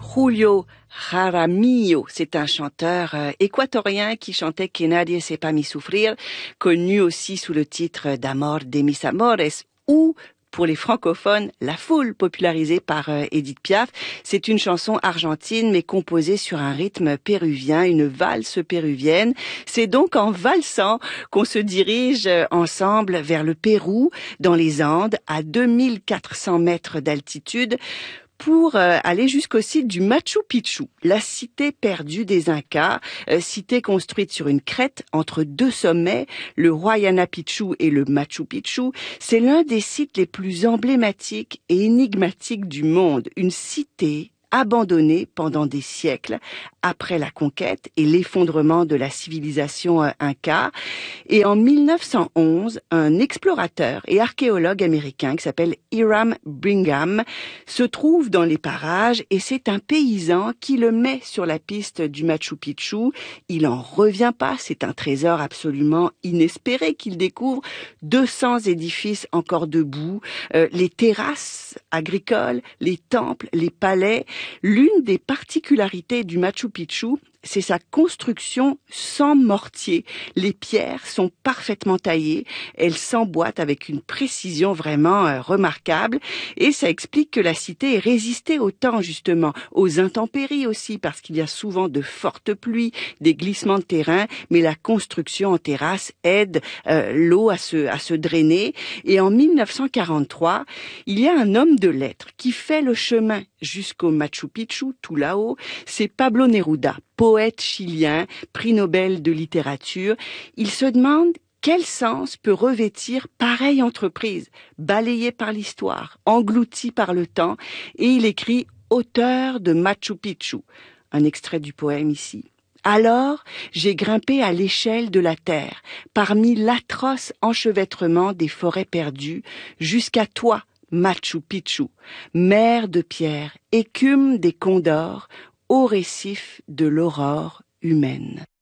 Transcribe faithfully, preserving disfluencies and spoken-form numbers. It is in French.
Julio Jaramillo, c'est un chanteur euh, équatorien qui chantait Que nadie sepa mi sufrir, connu aussi sous le titre d'Amor de mis amores, ou pour les francophones, La Foule, popularisée par euh, Édith Piaf. C'est une chanson argentine, mais composée sur un rythme péruvien, une valse péruvienne. C'est donc en valsant qu'on se dirige euh, ensemble vers le Pérou, dans les Andes, à deux mille quatre cents mètres d'altitude, pour euh, aller jusqu'au site du Machu Picchu, la cité perdue des Incas, euh, cité construite sur une crête entre deux sommets, le Huayna Picchu et le Machu Picchu. C'est l'un des sites les plus emblématiques et énigmatiques du monde, une cité abandonnée pendant des siècles après la conquête et l'effondrement de la civilisation euh, inca. Et en mille neuf cent onze, un explorateur et archéologue américain qui s'appelle Hiram Bingham se trouve dans les parages et c'est un paysan qui le met sur la piste du Machu Picchu. Il en revient pas, c'est un trésor absolument inespéré qu'il découvre. deux cents édifices encore debout, euh, les terrasses agricoles, les temples, les palais. L'une des particularités du Machu Picchu, c'est sa construction sans mortier. Les pierres sont parfaitement taillées, elles s'emboîtent avec une précision vraiment euh, remarquable et ça explique que la cité ait résisté au temps justement, aux intempéries aussi parce qu'il y a souvent de fortes pluies, des glissements de terrain, mais la construction en terrasse aide euh, l'eau à se, à se drainer. Et en mille neuf cent quarante-trois, il y a un homme de lettres qui fait le chemin jusqu'au Machu Picchu, tout là-haut, c'est Pablo Neruda, poète chilien, prix Nobel de littérature. Il se demande quel sens peut revêtir pareille entreprise, balayée par l'histoire, engloutie par le temps, et il écrit « Auteur de Machu Picchu », un extrait du poème ici. Alors, j'ai grimpé à l'échelle de la terre, parmi l'atroce enchevêtrement des forêts perdues, jusqu'à toi, Machu Picchu, mer de pierre, écume des condors, haut récif de l'aurore humaine.